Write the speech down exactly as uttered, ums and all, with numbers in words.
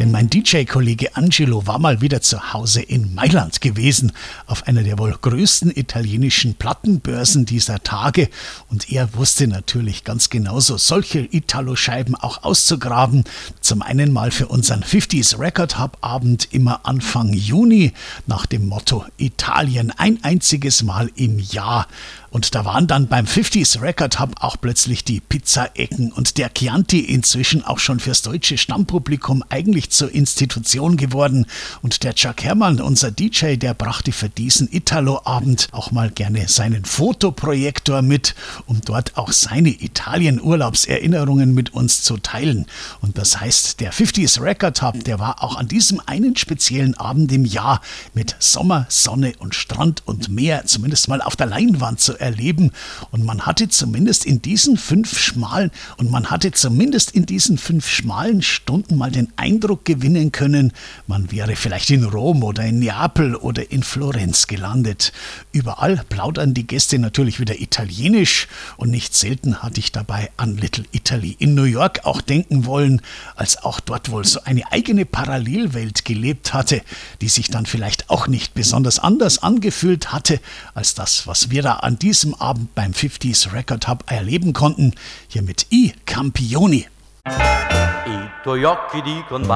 denn mein D J-Kollege Angelo war mal wieder zu Hause in Mailand gewesen, auf einer der wohl größten italienischen Plattenbörsen dieser Tage. Und er wusste natürlich ganz genauso, solche Italo-Scheiben auch auszugraben. Zum einen mal für unseren fünfziger Record Hub Abend immer Anfang Juni nach dem Motto Italien ein einziges Mal im Jahr. Und da waren dann beim fünfziger Record Hub auch plötzlich die Pizza-Ecken und der Chianti inzwischen auch schon fürs deutsche Stammpublikum eigentlich zur Institution geworden. Und der Chuck Herrmann, unser D J, der brachte für diesen Italo-Abend auch mal gerne seinen Fotoprojektor mit, um dort auch seine Italien-Urlaubserinnerungen mit uns zu teilen. Und das heißt, der fünfziger Record Hub, der war auch an diesem einen speziellen Abend im Jahr mit Sommer, Sonne und Strand und Meer, zumindest mal auf der Leinwand zu erleben. Und man hatte zumindest in diesen fünf schmalen und man hatte zumindest in diesen fünf schmalen Stunden mal den Eindruck gewinnen können, man wäre vielleicht in Rom oder in Neapel oder in Florenz gelandet. Überall plaudern die Gäste natürlich wieder italienisch und nicht selten hatte ich dabei an Little Italy in New York auch denken wollen, als auch dort wohl so eine eigene Parallelwelt gelebt hatte, die sich dann vielleicht auch nicht besonders anders angefühlt hatte als das, was wir da an diesem Abend beim fünfziger Record Hub erleben konnten. Hier mit I Campioni. I tuoi occhi dicono